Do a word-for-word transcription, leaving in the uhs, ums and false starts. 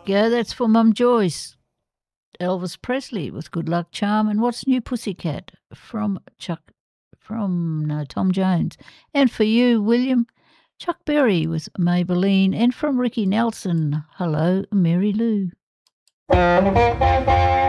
go. That's for Mum Joyce. Elvis Presley with Good Luck Charm. And What's New Pussycat from Chuck, from no, Tom Jones. And for you, William, Chuck Berry with Maybelline. And from Ricky Nelson, Hello, Mary Lou.